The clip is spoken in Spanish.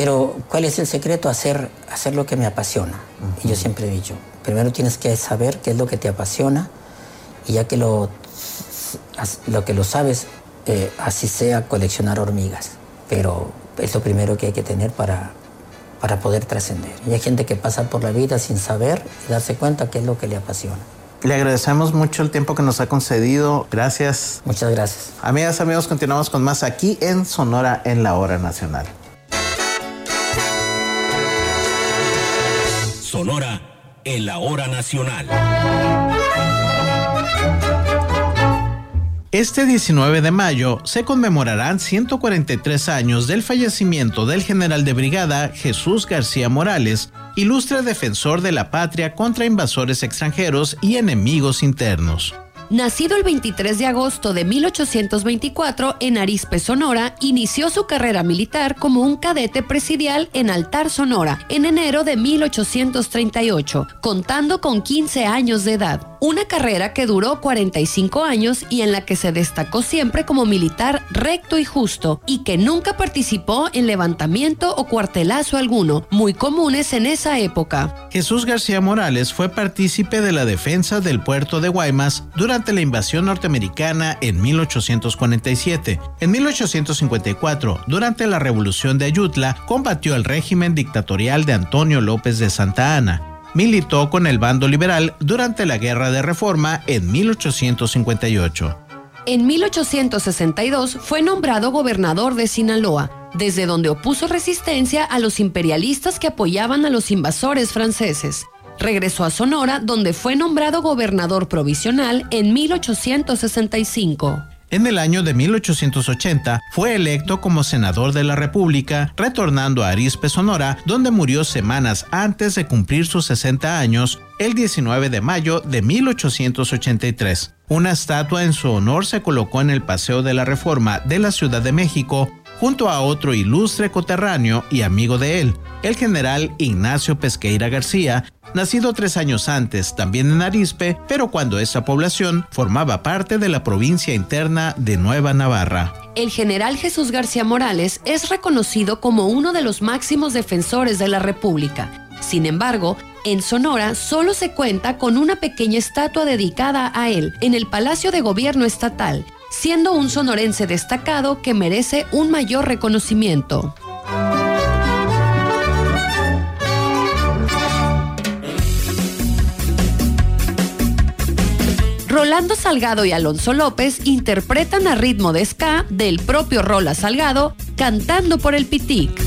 Pero ¿cuál es el secreto? Hacer lo que me apasiona. Y yo siempre he dicho, primero tienes que saber qué es lo que te apasiona, y ya que lo que lo sabes, así sea coleccionar hormigas. Pero es lo primero que hay que tener para poder trascender. Y hay gente que pasa por la vida sin saber y darse cuenta qué es lo que le apasiona. Le agradecemos mucho el tiempo que nos ha concedido. Gracias. Muchas gracias. Amigas, amigos, continuamos con más aquí en Sonora en la Hora Nacional. Sonora en la Hora Nacional. Este 19 de mayo se conmemorarán 143 años del fallecimiento del general de brigada Jesús García Morales, ilustre defensor de la patria contra invasores extranjeros y enemigos internos. Nacido el 23 de agosto de 1824 en Arizpe, Sonora, inició su carrera militar como un cadete presidial en Altar, Sonora, en enero de 1838, contando con 15 años de edad. Una carrera que duró 45 años y en la que se destacó siempre como militar recto y justo, y que nunca participó en levantamiento o cuartelazo alguno, muy comunes en esa época. Jesús García Morales fue partícipe de la defensa del puerto de Guaymas durante la invasión norteamericana en 1847. En 1854, durante la Revolución de Ayutla, combatió el régimen dictatorial de Antonio López de Santa Anna. Militó con el bando liberal durante la Guerra de Reforma en 1858. En 1862 fue nombrado gobernador de Sinaloa, desde donde opuso resistencia a los imperialistas que apoyaban a los invasores franceses. Regresó a Sonora, donde fue nombrado gobernador provisional en 1865. En el año de 1880 fue electo como senador de la República, retornando a Arizpe, Sonora, donde murió semanas antes de cumplir sus 60 años, el 19 de mayo de 1883. Una estatua en su honor se colocó en el Paseo de la Reforma de la Ciudad de México, junto a otro ilustre coterráneo y amigo de él, el general Ignacio Pesqueira García, nacido 3 años antes, también en Arizpe, pero cuando esa población formaba parte de la provincia interna de Nueva Navarra. El general Jesús García Morales es reconocido como uno de los máximos defensores de la República. Sin embargo, en Sonora solo se cuenta con una pequeña estatua dedicada a él en el Palacio de Gobierno Estatal, siendo un sonorense destacado que merece un mayor reconocimiento. Rolando Salgado y Alonso López interpretan a ritmo de ska del propio Rola Salgado, Cantando por el Pitic.